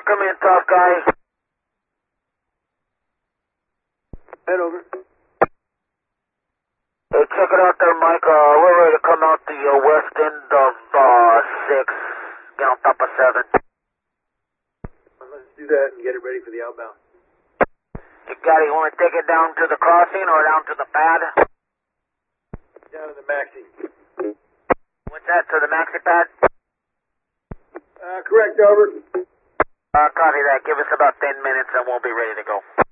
come in, tough guy. Head over. Hey, check it out there, Mike. We're ready to come out the west end of 6. Get on top of 7. Let's do that and get it ready for the outbound. You got it. You want to take it down to the crossing or down to the pad? Down to the maxi. What's that, to the maxi pad? Correct, over. Copy that. Give us about 10 minutes and we'll be ready to go.